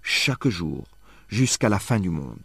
chaque jour, jusqu'à la fin du monde.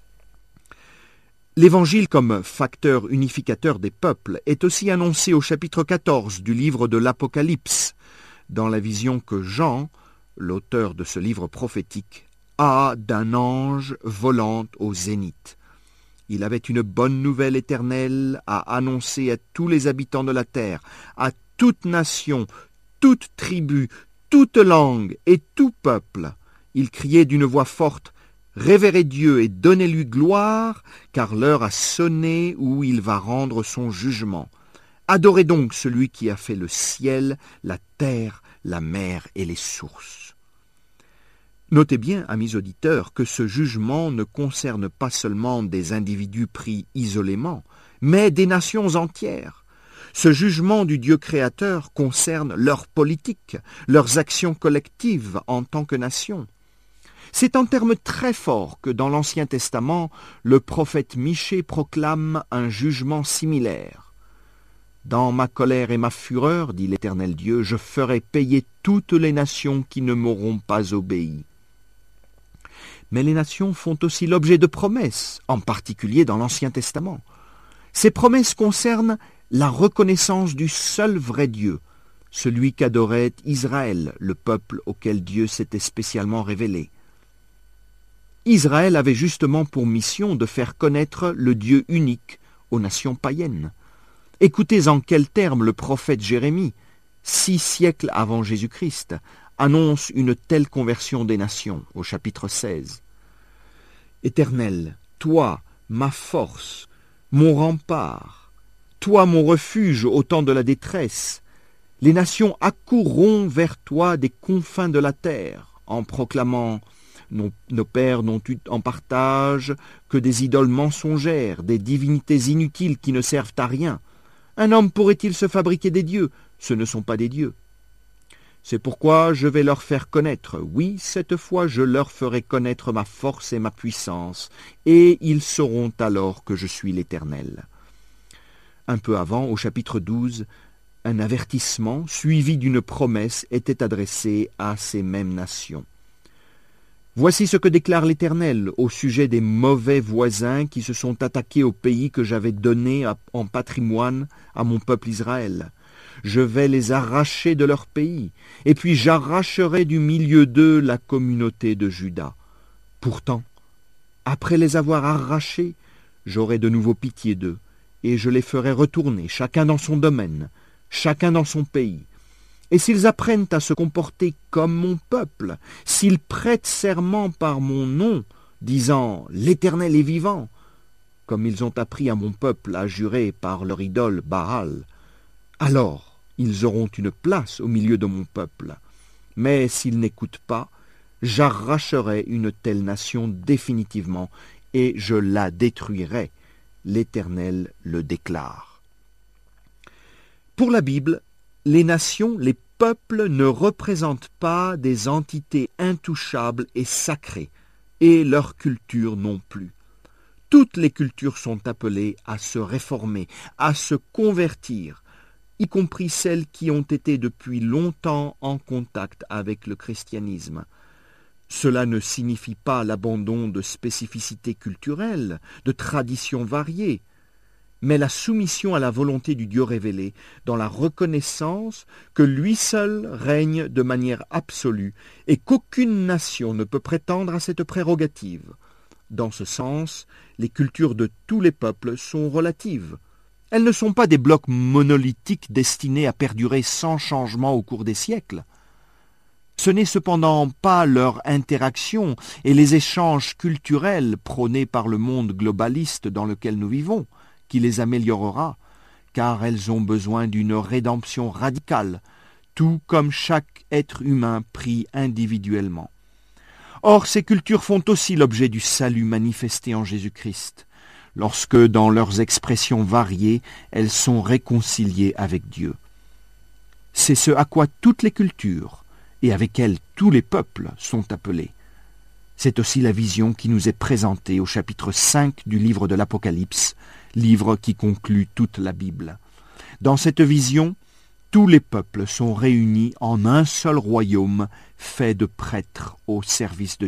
L'Évangile comme facteur unificateur des peuples est aussi annoncé au chapitre 14 du livre de l'Apocalypse, dans la vision que Jean, l'auteur de ce livre prophétique, a d'un ange volant au zénith. Il avait une bonne nouvelle éternelle à annoncer à tous les habitants de la terre, à toute nation, toute tribu, toute langue et tout peuple. Il criait d'une voix forte: « Révérez Dieu et donnez-lui gloire, car l'heure a sonné où il va rendre son jugement. Adorez donc celui qui a fait le ciel, la terre, la mer et les sources. » Notez bien, amis auditeurs, que ce jugement ne concerne pas seulement des individus pris isolément, mais des nations entières. Ce jugement du Dieu créateur concerne leur politique, leurs actions collectives en tant que nation. C'est en termes très forts que dans l'Ancien Testament, le prophète Michée proclame un jugement similaire. « Dans ma colère et ma fureur, dit l'Éternel Dieu, je ferai payer toutes les nations qui ne m'auront pas obéi. » Mais les nations font aussi l'objet de promesses, en particulier dans l'Ancien Testament. Ces promesses concernent la reconnaissance du seul vrai Dieu, celui qu'adorait Israël, le peuple auquel Dieu s'était spécialement révélé. Israël avait justement pour mission de faire connaître le Dieu unique aux nations païennes. Écoutez en quels termes le prophète Jérémie, 6 siècles avant Jésus-Christ, annonce une telle conversion des nations, au chapitre 16. « Éternel, toi, ma force, mon rempart, toi, mon refuge au temps de la détresse, les nations accourront vers toi des confins de la terre, en proclamant: nos pères n'ont eu en partage que des idoles mensongères, des divinités inutiles qui ne servent à rien. Un homme pourrait-il se fabriquer des dieux? Ce ne sont pas des dieux. C'est pourquoi je vais leur faire connaître, oui, cette fois je leur ferai connaître ma force et ma puissance, et ils sauront alors que je suis l'Éternel. » Un peu avant, au chapitre 12, un avertissement suivi d'une promesse était adressé à ces mêmes nations. Voici ce que déclare l'Éternel au sujet des mauvais voisins qui se sont attaqués au pays que j'avais donné en patrimoine à mon peuple Israël. Je vais les arracher de leur pays, et puis j'arracherai du milieu d'eux la communauté de Juda. Pourtant, après les avoir arrachés, j'aurai de nouveau pitié d'eux, et je les ferai retourner, chacun dans son domaine, chacun dans son pays. Et s'ils apprennent à se comporter comme mon peuple, s'ils prêtent serment par mon nom, disant « L'Éternel est vivant », comme ils ont appris à mon peuple à jurer par leur idole Baal, alors ils auront une place au milieu de mon peuple. Mais s'ils n'écoutent pas, j'arracherai une telle nation définitivement, et je la détruirai. L'Éternel le déclare. Pour la Bible, les nations, les peuples ne représentent pas des entités intouchables et sacrées, et leur culture non plus. Toutes les cultures sont appelées à se réformer, à se convertir, y compris celles qui ont été depuis longtemps en contact avec le christianisme. Cela ne signifie pas l'abandon de spécificités culturelles, de traditions variées, mais la soumission à la volonté du Dieu révélé, dans la reconnaissance que lui seul règne de manière absolue et qu'aucune nation ne peut prétendre à cette prérogative. Dans ce sens, les cultures de tous les peuples sont relatives. Elles ne sont pas des blocs monolithiques destinés à perdurer sans changement au cours des siècles. Ce n'est cependant pas leur interaction et les échanges culturels prônés par le monde globaliste dans lequel nous vivons qui les améliorera, car elles ont besoin d'une rédemption radicale, tout comme chaque être humain pris individuellement. Or, ces cultures font aussi l'objet du salut manifesté en Jésus-Christ, lorsque, dans leurs expressions variées, elles sont réconciliées avec Dieu. C'est ce à quoi toutes les cultures, et avec elles tous les peuples, sont appelés. C'est aussi la vision qui nous est présentée au chapitre 5 du livre de l'Apocalypse, livre qui conclut toute la Bible. Dans cette vision, tous les peuples sont réunis en un seul royaume fait de prêtres au service de